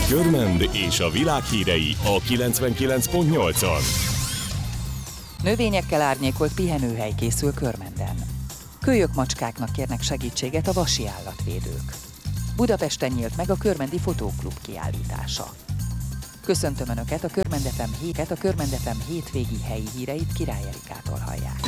Körmend és a világ hírei a 99.8-on. Növényekkel árnyékolt pihenőhely készül Körmenden. Kölyök macskáknak kérnek segítséget a vasi állatvédők. Budapesten nyílt meg a Körmendi Fotóklub kiállítása. Köszöntöm Önöket, a Körmend FM hétvégi helyi híreit Király Erikától hallják.